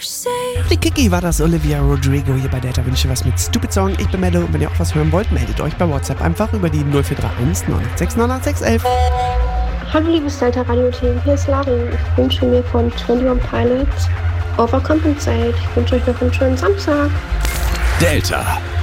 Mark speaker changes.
Speaker 1: Die Kiki war das, Olivia Rodrigo hier bei Delta Wünsche was mit Stupid Song. Ich bin Mello und wenn ihr auch was hören wollt, meldet euch bei WhatsApp einfach über die 0431 986 98611.
Speaker 2: Hallo liebes Delta Radio-Team, hier ist Lari. Ich wünsche mir von 21 Pilots Overcompensate. Ich wünsche euch noch einen schönen Samstag.
Speaker 3: Delta.